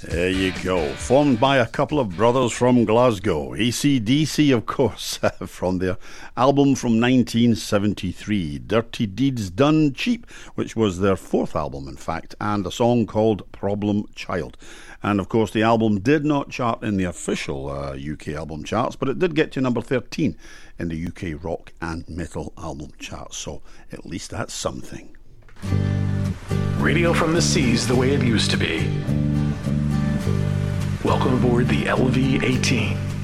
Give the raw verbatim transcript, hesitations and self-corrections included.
There you go. Formed by a couple of brothers from Glasgow. A C D C, of course, from their album from nineteen seventy-three, Dirty Deeds Done Cheap, which was their fourth album, in fact, and a song called Problem Child. And, of course, the album did not chart in the official uh, U K album charts, but it did get to number thirteen in the U K rock and metal album charts. So at least that's something. Radio from the seas the way it used to be. Welcome aboard the L V eighteen.